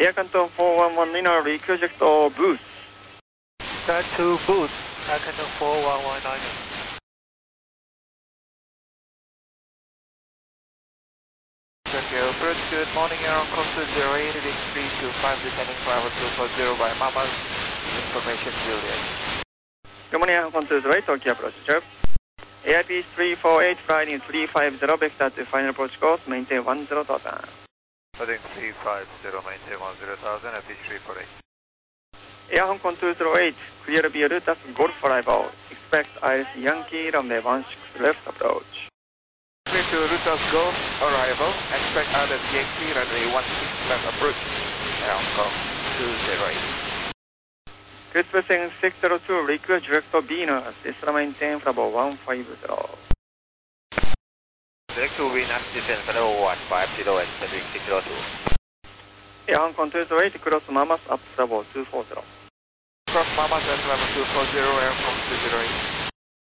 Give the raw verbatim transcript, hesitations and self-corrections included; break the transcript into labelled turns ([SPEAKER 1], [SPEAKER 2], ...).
[SPEAKER 1] Air Canton four one one niner, request booth.
[SPEAKER 2] Start to booth, Air Canton four one one niner. Tokyo Approach, good morning, Air on course two zero eight, it is three two five, descending for two four zero by Mama, information Juliet.
[SPEAKER 1] Good morning, Air Hong Kong two zero eight, Tokyo Approach, sir. A I P three four eight, flying three five zero, vector to final approach course, maintain one zero thousand.
[SPEAKER 2] Heading three five zero, maintain one zero thousand, A P three four eight.
[SPEAKER 1] Air Hong Kong two zero eight, clear via Lutas Golf arrival. Expect Iris Yankee runway one six left approach.
[SPEAKER 2] Clear to Lutas Golf arrival. Expect Iris Yankee runway one six left approach. Air Hong Kong two zero eight.
[SPEAKER 1] Cruise passing six zero two, request direct Venus. Descend maintain Bravo one five zero.
[SPEAKER 2] Direct to Venus, descend Bravo one five zero and heading six zero two.
[SPEAKER 1] Air Hong Kong two zero eight, cross Mamas up Bravo two four zero.
[SPEAKER 2] Cross Mamas at level two four zero, Air Hong Kong two zero eight.